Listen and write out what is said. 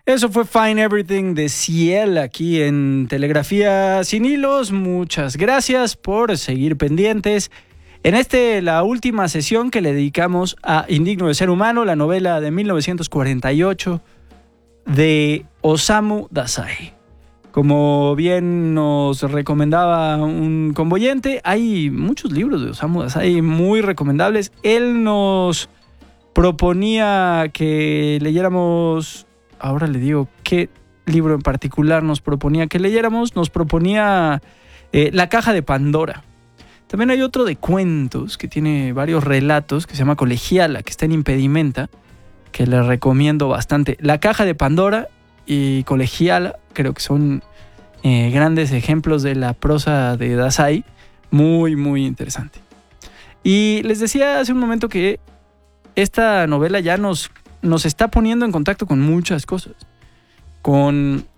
Eso fue Find Everything de Ciel aquí en Telegrafía Sin Hilos. Muchas gracias por seguir pendientes. En la última sesión que le dedicamos a Indigno de Ser Humano, la novela de 1948 de Osamu Dazai. Como bien nos recomendaba un convoyente, hay muchos libros de Osamu Dazai muy recomendables. Él nos proponía que leyéramos, ahora le digo qué libro en particular nos proponía que leyéramos. Nos proponía La Caja de Pandora. También hay otro de cuentos que tiene varios relatos que se llama Colegiala, que está en Impedimenta, que le recomiendo bastante. La Caja de Pandora y Colegiala creo que son grandes ejemplos de la prosa de Dazai, muy, muy interesante. Y les decía hace un momento que esta novela ya nos está poniendo en contacto con muchas cosas, con